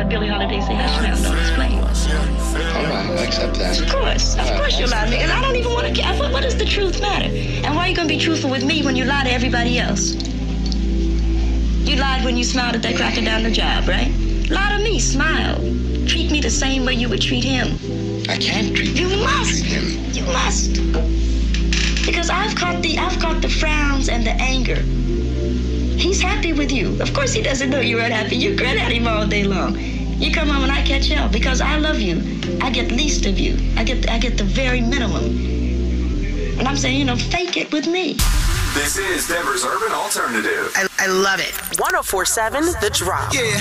heard Billie Holiday say, hush now, don't explain. All right, I accept that. Of course you lie to me, and I don't even want to care. What does the truth matter? And why are you going to be truthful with me when you lie to everybody else? You lied when you smiled at that cracker down the job, right? Lie to me, smile. Treat me the same way you would treat him. I can't treat You him. must. Him. You must. Because I've caught the frowns and the anger. He's happy with you. Of course he doesn't know you're unhappy. You grin at him all day long. You come home and I catch hell because I love you. I get least of you. I get the very minimum. And I'm saying, fake it with me. This is Denver's Urban Alternative. I love it. 104.7 The Drop. Yeah.